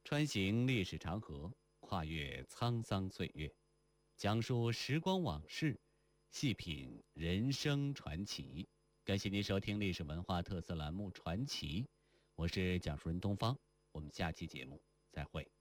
穿行历史长河，跨越沧桑岁月，讲述时光往事，细品人生传奇。感谢您收听历史文化特色栏目《传奇》，我是讲述人东方，我们下期节目再会。